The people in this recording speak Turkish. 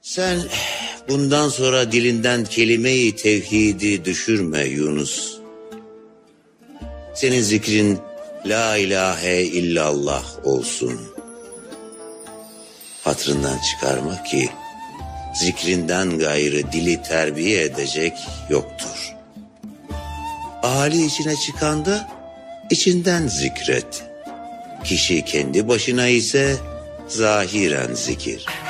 Sen bundan sonra dilinden kelime-i tevhidi düşürme Yunus. Senin zikrin la ilahe illallah olsun. Hatırından çıkarma ki zikrinden gayrı dili terbiye edecek yoktur. Ahali içine çıkanda içinden zikret. Kişi kendi başına ise zahiren zikir.